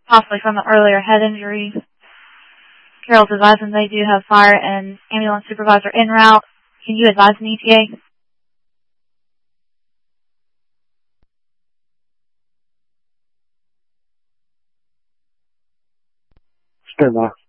possibly from an earlier head injury. Carroll's advising they do have fire and ambulance supervisor en route. Can you advise an ETA? Stand by.